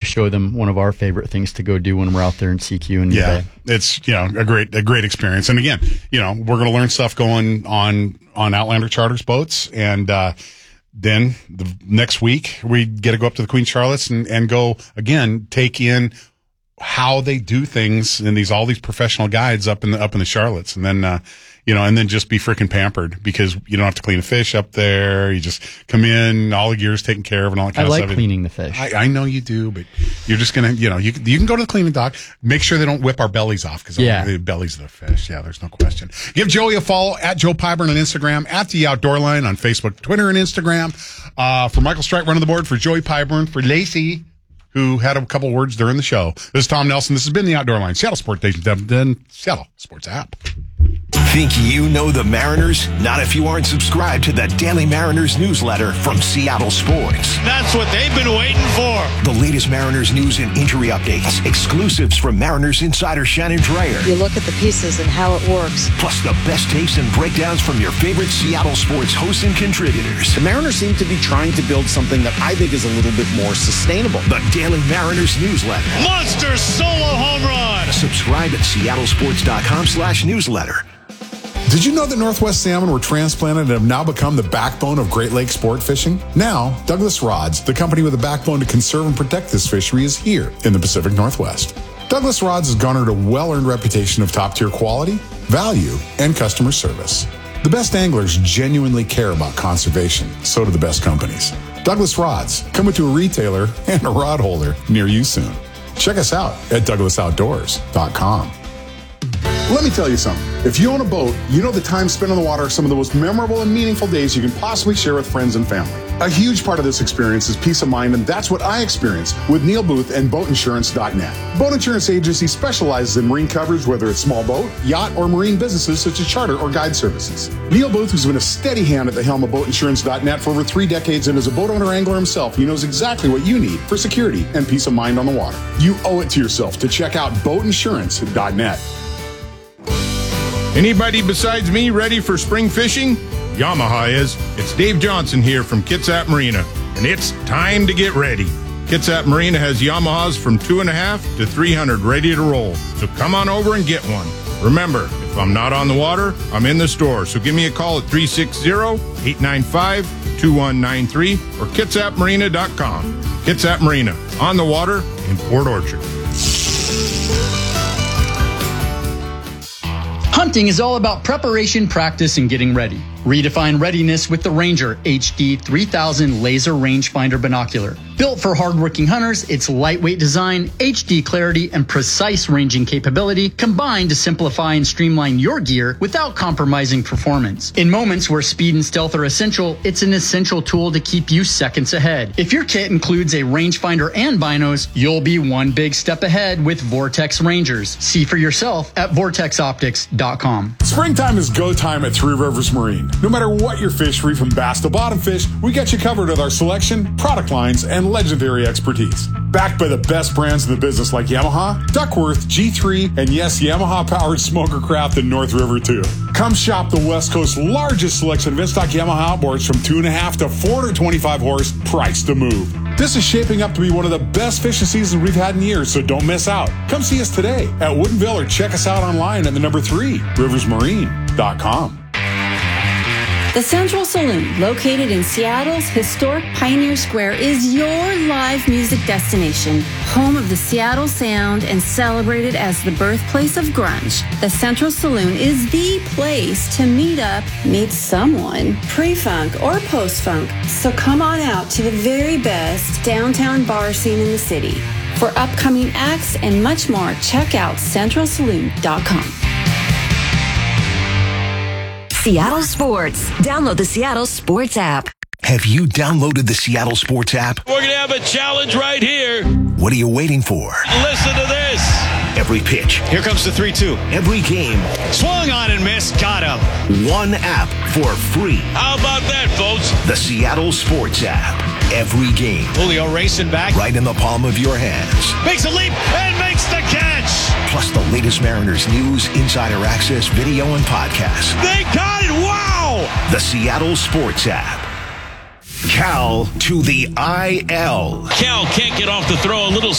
show them one of our favorite things to go do when we're out there in CQ and yeah, it's a great experience. And again, we're going to learn stuff going on Outlander Charters boats, and then the next week we get to go up to the Queen Charlottes and go again take in how they do things and all these professional guides up in the Charlottes, and then and then just be freaking pampered because you don't have to clean a fish up there. You just come in, all the gear's taken care of and all that kind of stuff. I like cleaning the fish. I know you do, but you're just going to, you can go to the cleaning dock. Make sure they don't whip our bellies off because the bellies of the fish. Yeah, there's no question. Give Joey a follow at Joe Pyburn on Instagram, at The Outdoor Line on Facebook, Twitter, and Instagram. For Michael Strike running the board, for Joey Pyburn, for Lacey, who had a couple words during the show. This is Tom Nelson. This has been The Outdoor Line, Seattle Sports Station, Seattle Sports App. Think you know the Mariners? Not if you aren't subscribed to the Daily Mariners newsletter from Seattle Sports. That's what they've been waiting for. The latest Mariners news and injury updates, exclusives from Mariners insider Shannon Dreyer. You look at the pieces and how it works. Plus the best takes and breakdowns from your favorite Seattle Sports hosts and contributors. The Mariners seem to be trying to build something that I think is a little bit more sustainable. The Daily Mariners newsletter. Monster solo home run. Subscribe at seattlesports.com/newsletter. Did you know that Northwest salmon were transplanted and have now become the backbone of Great Lakes sport fishing? Now, Douglas Rods, the company with a backbone to conserve and protect this fishery, is here in the Pacific Northwest. Douglas Rods has garnered a well-earned reputation of top-tier quality, value, and customer service. The best anglers genuinely care about conservation. So do the best companies. Douglas Rods, coming to a retailer and a rod holder near you soon. Check us out at douglasoutdoors.com. Let me tell you something. If you own a boat, you know the time spent on the water are some of the most memorable and meaningful days you can possibly share with friends and family. A huge part of this experience is peace of mind, and that's what I experience with Neil Booth and BoatInsurance.net. Boat Insurance Agency specializes in marine coverage, whether it's small boat, yacht, or marine businesses such as charter or guide services. Neil Booth has been a steady hand at the helm of BoatInsurance.net for over 3 decades, and as a boat owner angler himself, he knows exactly what you need for security and peace of mind on the water. You owe it to yourself to check out BoatInsurance.net. Anybody besides me ready for spring fishing? Yamaha is. It's Dave Johnson here from Kitsap Marina, and it's time to get ready. Kitsap Marina has Yamahas from 2.5 to 300 ready to roll, so come on over and get one. Remember, if I'm not on the water, I'm in the store, so give me a call at 360-895-2193 or kitsapmarina.com. Kitsap Marina, on the water in Port Orchard. Hunting is all about preparation, practice, and getting ready. Redefine readiness with the Ranger HD 3000 Laser Rangefinder Binocular. Built for hardworking hunters, its lightweight design, HD clarity, and precise ranging capability combine to simplify and streamline your gear without compromising performance. In moments where speed and stealth are essential, it's an essential tool to keep you seconds ahead. If your kit includes a rangefinder and binos, you'll be one big step ahead with Vortex Rangers. See for yourself at vortexoptics.com. Springtime is go time at Three Rivers Marine. No matter what your fishery, from bass to bottom fish, we got you covered with our selection, product lines, and legendary expertise. Backed by the best brands in the business like Yamaha, Duckworth, G3, and yes, Yamaha-powered smoker craft in North River too. Come shop the West Coast's largest selection of in-stock Yamaha outboards from 2.5 to 425 horse, priced to move. This is shaping up to be one of the best fishing seasons we've had in years, so don't miss out. Come see us today at Woodinville or check us out online at the number 3, riversmarine.com. The Central Saloon, located in Seattle's historic Pioneer Square, is your live music destination, home of the Seattle sound and celebrated as the birthplace of grunge. The Central Saloon is the place to meet up, meet someone, pre-funk or post-funk. So come on out to the very best downtown bar scene in the city. For upcoming acts and much more, check out centralsaloon.com. Seattle Sports. Download the Seattle Sports app. Have you downloaded the Seattle Sports app? We're going to have a challenge right here. What are you waiting for? Listen to this. Every pitch. Here comes the 3-2. Every game. Swung on and missed. Got him. One app for free. How about that, folks? The Seattle Sports app. Every game. Julio racing back. Right in the palm of your hands. Makes a leap and makes the catch. Plus the latest Mariners news, insider access, video, and podcasts. They got it. Wow. The Seattle Sports app. Cal to the IL. Cal can't get off the throw. A little